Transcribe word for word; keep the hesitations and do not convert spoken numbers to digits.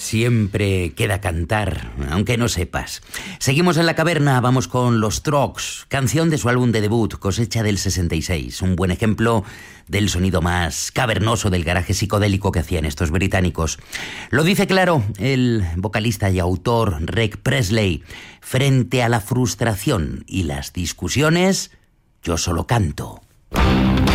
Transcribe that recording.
Siempre queda cantar, aunque no sepas. Seguimos en la caverna, vamos con Los Troggs, canción de su álbum de debut, Cosecha del sesenta y seis. Un buen ejemplo del sonido más cavernoso del garaje psicodélico que hacían estos británicos. Lo dice claro el vocalista y autor Reg Presley. Frente a la frustración y las discusiones, yo solo canto.